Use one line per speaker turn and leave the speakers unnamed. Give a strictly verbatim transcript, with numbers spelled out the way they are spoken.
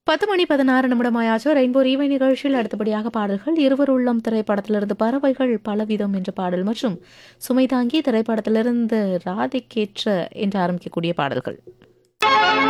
பத்து மணி பதினாறு நிமிடமாயாச்சு. ரெயின்போ ரீவை நிகழ்ச்சியில் அடுத்தபடியாக பாடல்கள் இருவர் உள்ளம் திரைப்படத்திலிருந்து பறவைகள் பலவிதம் என்ற பாடல் மற்றும் சுமை தாங்கி திரைப்படத்திலிருந்து ராதைக்கேற்ற என்று ஆரம்பிக்கக்கூடிய பாடல்கள்.